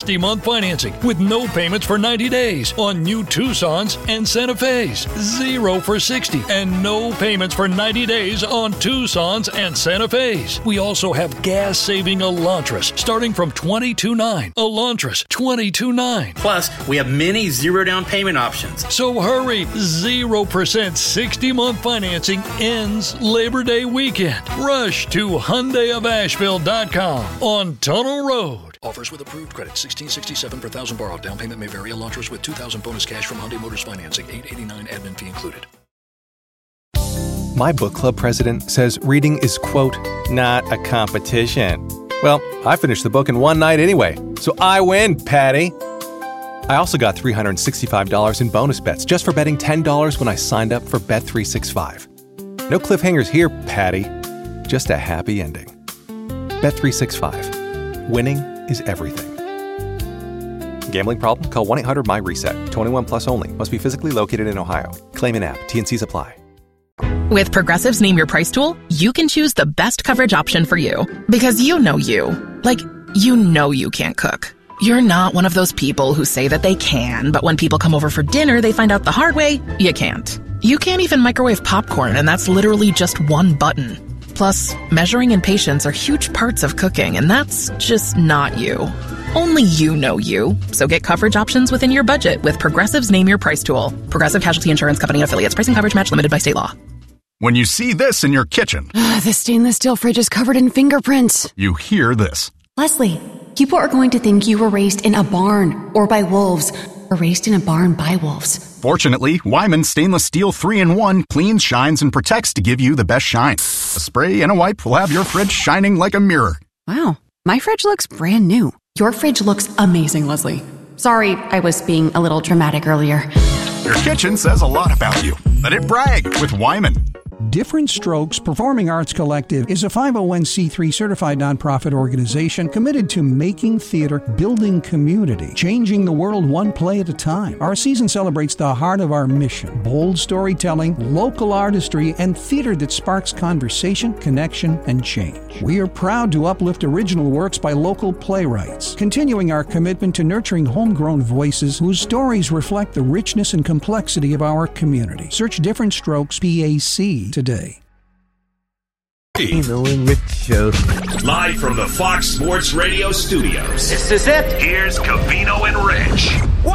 60-month financing with no payments for 90 days on new Tucsons and Santa Fe's. 0 for 60 and no payments for 90 days on Tucsons and Santa Fe's. We also have gas-saving Elantras starting from $22,900. Elantras, $22,900. Plus, we have many zero-down payment options. So hurry, 0% 60-month financing ends Labor Day weekend. Rush to HyundaiofAsheville.com on Tunnel Road. Offers with approved credit, $1,667 per thousand borrowed. Down payment may vary. Elantras with $2,000 bonus cash from Hyundai Motors Financing. $889 admin fee included. My book club president says reading is, quote, not a competition. Well, I finished the book in one night anyway, so I win, Patty. I also got $365 in bonus bets just for betting $10 when I signed up for Bet365. No cliffhangers here, Patty. Just a happy ending. Bet365. Winning is everything. Gambling problem? Call 1-800-MY-RESET. 21 plus only. Must be physically located in Ohio. Claim in app. T&Cs apply. With Progressive's Name Your Price tool, you can choose the best coverage option for you. Because you know you. Like, you know you can't cook. You're not one of those people who say that they can, but when people come over for dinner, they find out the hard way, you can't. You can't even microwave popcorn, and that's literally just one button. Plus, measuring and patience are huge parts of cooking, and that's just not you. Only you know you. So get coverage options within your budget with Progressive's Name Your Price tool. Progressive Casualty Insurance Company and Affiliates. Pricing coverage match limited by state law. When you see this in your kitchen, the stainless steel fridge is covered in fingerprints. You hear this. Leslie, people are going to think you were raised in a barn or by wolves, or raised in a barn by wolves. Fortunately, Wyman Stainless Steel 3-in-1 cleans, shines, and protects to give you the best shine. A spray and a wipe will have your fridge shining like a mirror. Wow, my fridge looks brand new. Your fridge looks amazing, Leslie. Sorry, I was being a little dramatic earlier. Your kitchen says a lot about you. Let it brag with Wyman. Different Strokes Performing Arts Collective is a 501c3 certified nonprofit organization committed to making theater, building community, changing the world one play at a time. Our season celebrates the heart of our mission: bold storytelling, local artistry, and theater that sparks conversation, connection, and change. We are proud to uplift original works by local playwrights, continuing our commitment to nurturing homegrown voices whose stories reflect the richness and complexity of our community. Search Different Strokes PAC today. Covino and Rich Show. Live from the Fox Sports Radio studios. This is it. Here's Covino and Rich.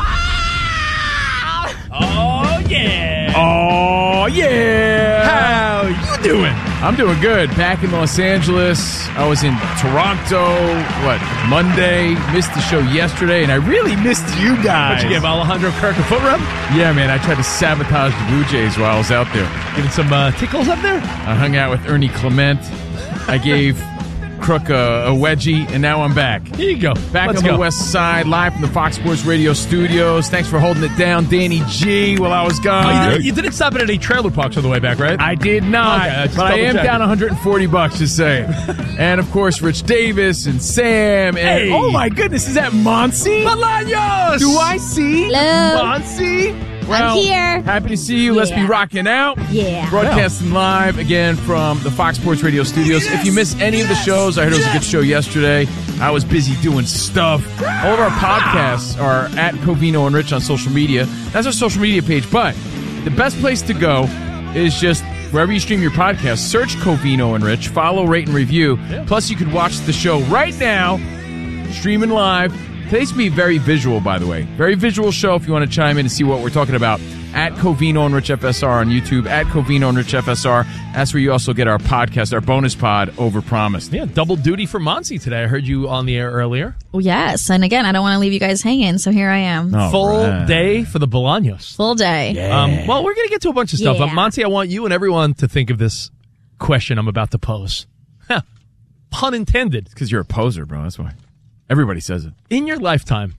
Wow! Oh, yeah. Oh, yeah. How you doing? I'm doing good. Back in Los Angeles. I was in Toronto, Monday. Missed the show yesterday, and I really missed you guys. What, you give Alejandro Kirk a foot rub? Yeah, man. I tried to sabotage the Blue Jays while I was out there. Giving some tickles up there? I hung out with Ernie Clement. I gave Crook a wedgie, and now I'm back. Here you go. Back on the West Side, live from the Fox Sports Radio studios. Thanks for holding it down, Danny G, while I was gone. You didn't stop at any trailer parks on the way back, right? I did not, okay, but I am down $140, just saying. And, of course, Rich Davis and Sam. And, oh, my goodness, is that Monsi? Bolaños! Do I see Hello. Monsi? Well, I'm here. Happy to see you. Yeah. Let's be rocking out. Yeah. Broadcasting live again from the Fox Sports Radio studios. If you missed any of the shows, I heard it was a good show yesterday. I was busy doing stuff. All of our podcasts are at Covino and Rich on social media. That's our social media page. But the best place to go is just wherever you stream your podcast. Search Covino and Rich. Follow, rate, and review. Yeah. Plus, you could watch the show right now, streaming live. Today's going to be very visual, by the way. Very visual show if you want to chime in and see what we're talking about. At Covino and Rich FSR on YouTube. At Covino and Rich FSR. That's where you also get our podcast, our bonus pod, Overpromised. Yeah, double duty for Monsi today. I heard you on the air earlier. Well, yes, and again, I don't want to leave you guys hanging, so here I am. Oh, full day for the Bolaños. Full day. Yeah. Well, we're going to get to a bunch of stuff. Yeah. Monsi, I want you and everyone to think of this question I'm about to pose. Pun intended. It's because you're a poser, bro. That's why. Everybody says it. In your lifetime,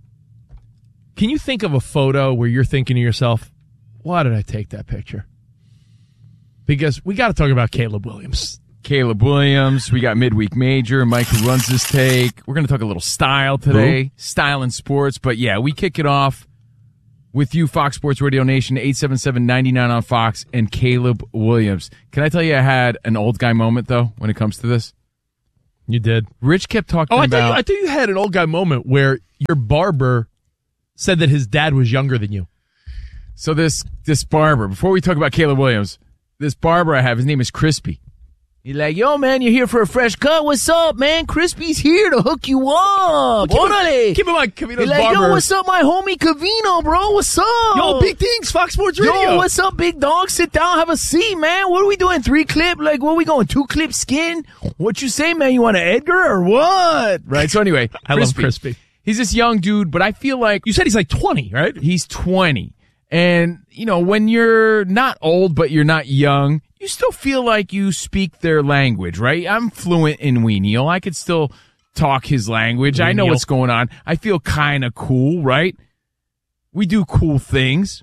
can you think of a photo where you're thinking to yourself, why did I take that picture? Because we got to talk about Caleb Williams. Caleb Williams. We got Midweek Major. Mike who runs this take. We're going to talk a little style today. Style in sports. But yeah, we kick it off with you, Fox Sports Radio Nation, 877-99 on Fox, and Caleb Williams. Can I tell you I had an old guy moment, though, when it comes to this? You did. Rich kept talking about... I think you had an old guy moment where your barber said that his dad was younger than you. So this barber, before we talk about Caleb Williams, this barber I have, his name is Crispy. He's like, yo, man, you're here for a fresh cut. What's up, man? Crispy's here to hook you up. Keep in mind, Cavino's like, barber. Yo, what's up, my homie Cavino, bro? What's up? Yo, big things, Fox Sports Radio. Yo, what's up, big dog? Sit down, have a seat, man. What are we doing? 3 clip? Like, what are we going? 2 clip skin? What you say, man? You want an Edgar or what? Right, so anyway. I love Crispy. He's this young dude, but I feel like... You said he's like 20, right? He's 20. And, you know, when you're not old, but you're not young... You still feel like you speak their language, right? I'm fluent in Weeniel. I could still talk his language. I know what's going on. I feel kind of cool, right? We do cool things.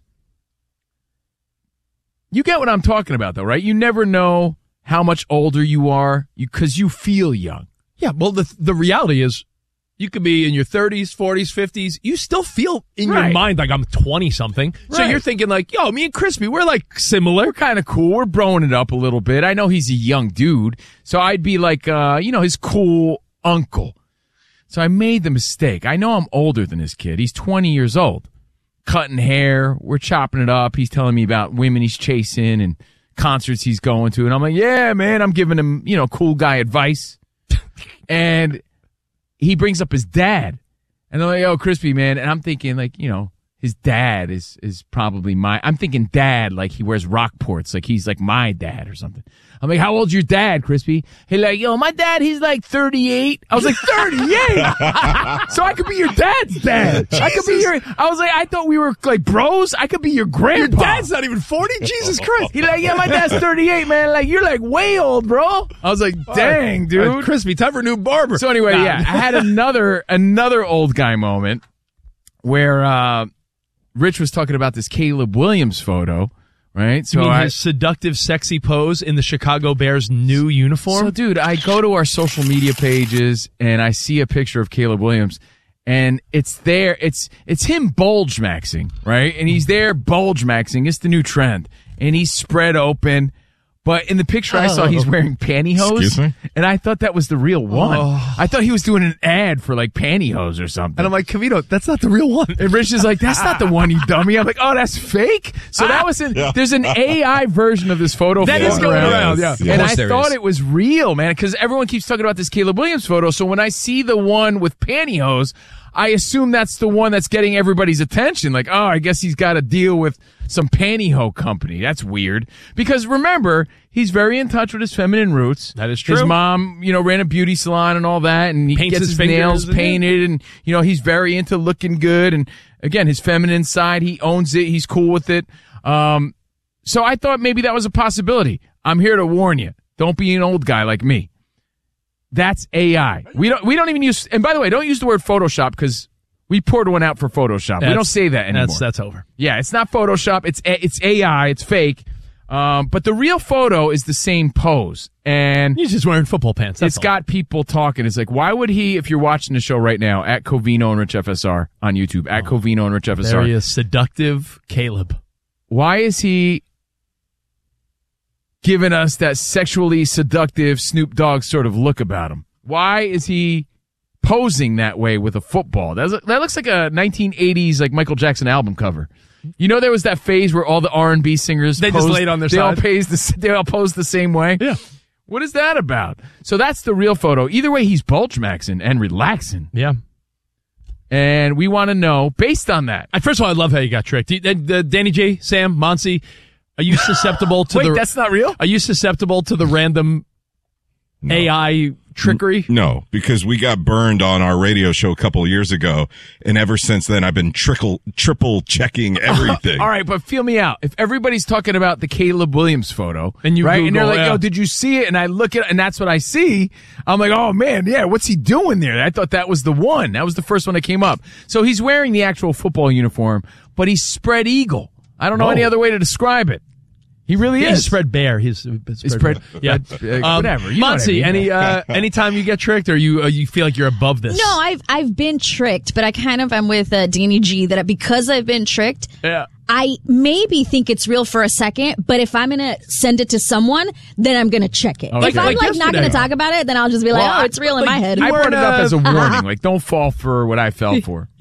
You get what I'm talking about, though, right? You never know how much older you are because you feel young. Yeah, well, the reality is you could be in your 30s, 40s, 50s. You still feel in your mind like I'm 20-something. Right. So you're thinking like, yo, me and Crispy, we're like similar. We're kind of cool. We're broing it up a little bit. I know he's a young dude. So I'd be like, his cool uncle. So I made the mistake. I know I'm older than this kid. He's 20 years old. Cutting hair. We're chopping it up. He's telling me about women he's chasing and concerts he's going to. And I'm like, yeah, man, I'm giving him, cool guy advice. And he brings up his dad. And they're like, yo, Crispy, man. And I'm thinking, like, his dad is probably I'm thinking dad, like he wears Rockports, like he's like my dad or something. I'm like, how old's your dad, Crispy? He's like, yo, my dad, he's like 38. I was like, 38? So I could be your dad's dad. I could be I was like, I thought we were like bros. I could be your grandpa. Your dad's not even 40? Jesus Christ. He's like, yeah, my dad's 38, man. Like, you're like way old, bro. I was like, dang, dude. Crispy, time for a new barber. So anyway, I had another old guy moment where, Rich was talking about this Caleb Williams photo, right? So his seductive, sexy pose in the Chicago Bears' new uniform? So, dude, I go to our social media pages and I see a picture of Caleb Williams, and it's there. It's him bulge maxing, right? And he's there bulge maxing. It's the new trend, and he's spread open. But in the picture I saw, he's wearing pantyhose. Excuse me? And I thought that was the real one. I thought he was doing an ad for like pantyhose or something. And I'm like, Cavino, that's not the real one. And Rich is like, that's not the one, you dummy. I'm like, oh, that's fake? So that was there's an AI version of this photo that is going around. Yeah. And I thought it was real, man, because everyone keeps talking about this Caleb Williams photo. So when I see the one with pantyhose, I assume that's the one that's getting everybody's attention. Like, oh, I guess he's got to deal with some pantyhose company. That's weird. Because remember, he's very in touch with his feminine roots. That is true. His mom, ran a beauty salon and all that, and he gets his nails painted, and, he's very into looking good. And again, his feminine side, he owns it. He's cool with it. So I thought maybe that was a possibility. I'm here to warn you. Don't be an old guy like me. That's AI. We don't even use, and by the way, don't use the word Photoshop because we poured one out for Photoshop. We don't say that anymore. That's over. Yeah, it's not Photoshop. It's AI. It's fake. But the real photo is the same pose. And he's just wearing football pants. It's got people talking. It's like, why would he, if you're watching the show right now, at Covino and Rich FSR on YouTube, at Covino and Rich FSR. There he is, seductive Caleb. Why is he giving us that sexually seductive Snoop Dogg sort of look about him? Why is he posing that way with a football? That looks like a 1980s like Michael Jackson album cover. There was that phase where all the R&B singers just laid on their side. They all posed the same way. Yeah. What is that about? So that's the real photo. Either way, he's bulge maxing and relaxing. Yeah. And we want to know, based on that. First of all, I love how you got tricked. Danny J, Sam, Monsi, are you susceptible to Wait, that's not real? Are you susceptible to the random AI trickery? No, because we got burned on our radio show a couple of years ago, and ever since then I've been triple checking everything. All right, but feel me out. If everybody's talking about the Caleb Williams photo, and you right, Google, and they're like, "Yo, did you see it?" And I look at it, and that's what I see. I'm like, "Oh man, yeah, what's he doing there?" I thought that was the one. That was the first one that came up. So he's wearing the actual football uniform, but he's spread eagle. I don't know any other way to describe it. He really is. Spread bear. He's spread yeah. Whatever. Monsi, anytime you get tricked or you feel like you're above this? No, I've been tricked, but I kind of am with Danny G that because I've been tricked, I maybe think it's real for a second, but if I'm going to send it to someone, then I'm going to check it. Okay. If I'm not going to talk about it, then I'll just be like, it's real in my head. I brought it up as a warning. Like, don't fall for what I fell for.